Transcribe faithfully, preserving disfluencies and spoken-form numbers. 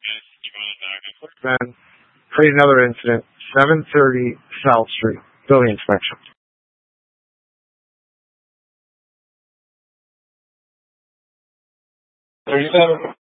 Then, create another incident, seven thirty South Street, building inspection. thirty-seven.